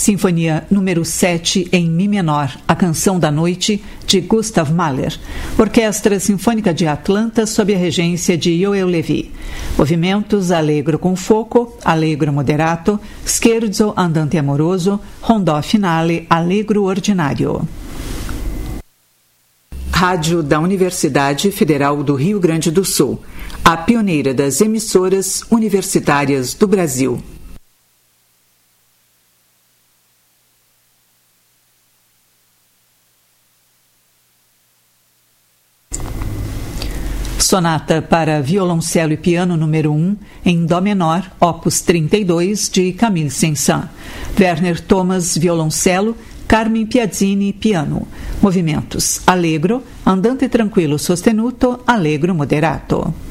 Sinfonia número 7 em Mi menor, A Canção da Noite, de Gustav Mahler. Orquestra Sinfônica de Atlanta, sob a regência de Yoel Levi. Movimentos Allegro con fuoco, Allegro moderato, Scherzo andante amoroso, Rondó finale, Allegro ordinário. Rádio da Universidade Federal do Rio Grande do Sul, a pioneira das emissoras universitárias do Brasil. Sonata para violoncelo e piano número 1, em Dó menor, opus 32, de Camille Saint-Saëns. Werner Thomas, violoncelo, Carmen Piazzini, piano. Movimentos Allegro, andante tranquillo sostenuto, Allegro moderato.